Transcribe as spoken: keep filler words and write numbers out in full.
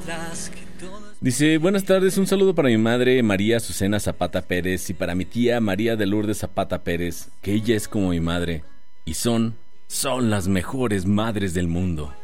Dice, buenas tardes, un saludo para mi madre María Azucena Zapata Pérez y para mi tía María de Lourdes Zapata Pérez, que ella es como mi madre y son, son las mejores madres del mundo.